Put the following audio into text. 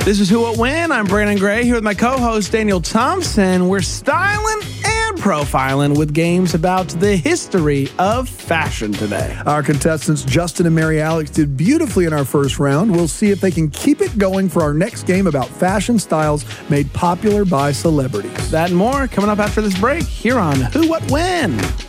This is Who What When. I'm Brandon Gray here with my co-host Daniel Thompson. We're styling and profiling with games about the history of fashion today. Our contestants Justin and Mary Alex did beautifully in our first round. We'll see if they can keep it going for our next game about fashion styles made popular by celebrities. That and more coming up after this break here on Who What When.